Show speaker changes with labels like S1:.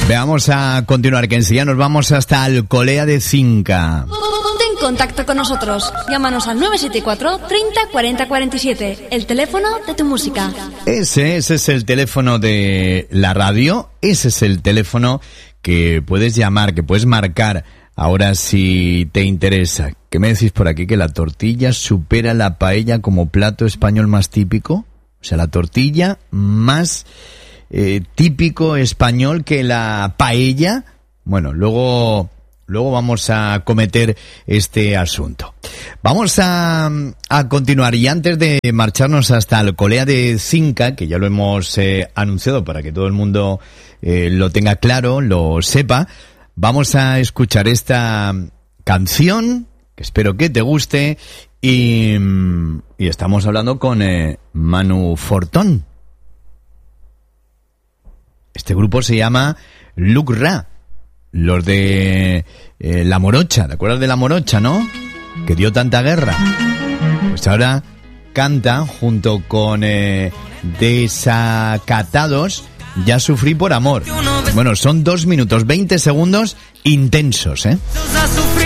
S1: Vamos a continuar, que enseguida nos vamos hasta Alcolea de Cinca.
S2: Ponte en contacto con nosotros. Llámanos al 974 30 40 47, el teléfono de tu música.
S1: Ese es el teléfono de la radio, ese es el teléfono que puedes llamar, que puedes marcar ahora si te interesa. ¿Qué me decís por aquí? ¿Que la tortilla supera la paella como plato español más típico? O sea, la tortilla más típico español que la paella. Bueno, luego vamos a cometer este asunto. Vamos a continuar, y antes de marcharnos hasta Alcolea de Cinca, que ya lo hemos anunciado para que todo el mundo lo tenga claro, lo sepa, vamos a escuchar esta canción, que espero que te guste, y estamos hablando con Manu Fortón. Este grupo se llama Luc Ra, los de La Morocha. ¿Te acuerdas de La Morocha, no? Que dio tanta guerra. Pues ahora canta junto con Desacatados, Ya sufrí por amor. Bueno, son 2 minutos 20 segundos intensos, ¿eh?